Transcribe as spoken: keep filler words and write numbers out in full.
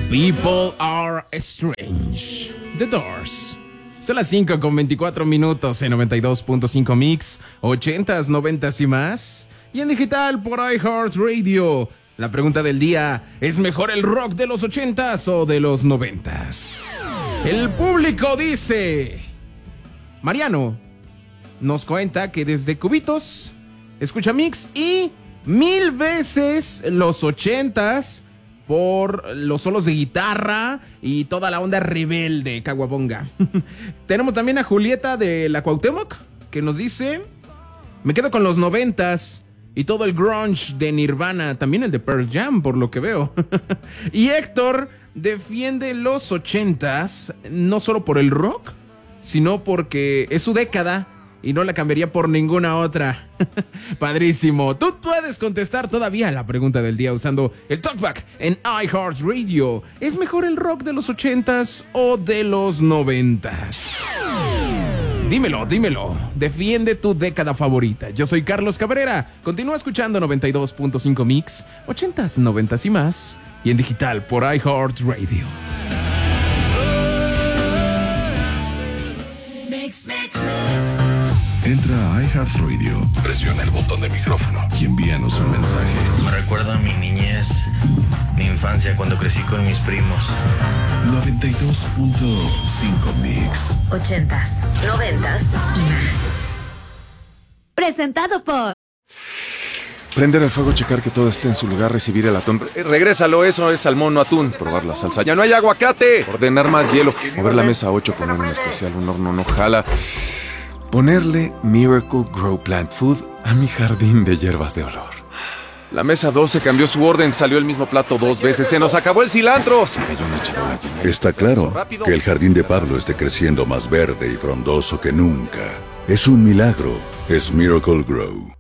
People Are Strange. The Doors. Son las cinco con veinticuatro minutos en noventa y dos punto cinco Mix, ochentas, noventas y más. Y en digital por iHeartRadio. La pregunta del día: ¿es mejor el rock de los ochentas o de los noventas? El público dice... Mariano nos cuenta que desde Cubitos escucha Mix y mil veces los ochentas por los solos de guitarra y toda la onda rebelde, caguabonga. Tenemos también a Julieta de la Cuauhtémoc, que nos dice: me quedo con los noventas y todo el grunge de Nirvana, también el de Pearl Jam, por lo que veo. Y Héctor defiende los ochentas, no solo por el rock, sino porque es su década y no la cambiaría por ninguna otra. Padrísimo. Tú puedes contestar todavía la pregunta del día usando el Talkback en iHeartRadio. ¿Es mejor el rock de los ochentas o de los noventas? Dímelo, dímelo. Defiende tu década favorita. Yo soy Carlos Cabrera. Continúa escuchando noventa y dos punto cinco Mix, ochentas, noventas y más. Y en digital por iHeartRadio. Entra a iHeartRadio, presiona el botón de micrófono y envíanos un mensaje. Me recuerda a mi niñez, mi infancia cuando crecí con mis primos. noventa y dos punto cinco Mix. Ochentas, noventas y más. Presentado por... Prender el fuego, checar que todo esté en su lugar, recibir el atún. Eh, regrésalo, eso es salmón, no atún. Probar la salsa. ¡Ya no hay aguacate! Ordenar más hielo. Mover la mesa a ocho, poner un especial, un horno no jala. Ponerle Miracle Grow Plant Food a mi jardín de hierbas de olor. La mesa doce cambió su orden, salió el mismo plato dos veces. ¡Se nos acabó el cilantro! Se cayó una charola llena. Está claro que el jardín de Pablo esté creciendo más verde y frondoso que nunca. Es un milagro. Es Miracle Grow.